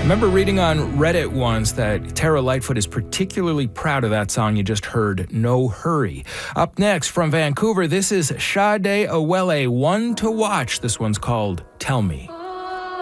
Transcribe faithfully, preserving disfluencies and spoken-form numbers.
remember reading on Reddit once that Tara Lightfoot is particularly proud of that song you just heard, No Hurry. Up next from Vancouver, this is Sade Awele, one to watch. This one's called Tell Me.